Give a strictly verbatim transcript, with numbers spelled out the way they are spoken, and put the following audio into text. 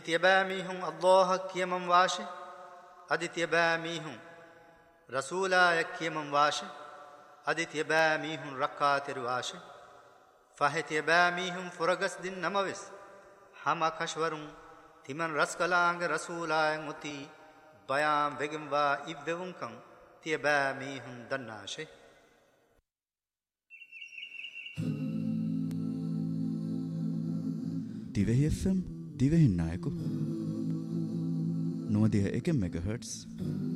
තියබෑමීහුන් අල්ලාහ කියමම් වාශේ අදි තියබෑමීහුන් රසූලාය කියමම් වාශේ අදි තියබෑමීහුන් රක්කාතිරු වාශේ ෆහේ තියබෑමීහුන් ෆුරගස් දින් නමවෙස් හම කෂවරුන් තිමන් රස්කලාංග රසූලායන් උති බයාම් වෙගම්වා ඉබ්බෙවුන්කන් තියබෑමීහුන් දන්නාශේ දිවෙහි එෆ් එම් දිවෙහින් නායකු නොවදිහ එක මෙගහර්ට්ස්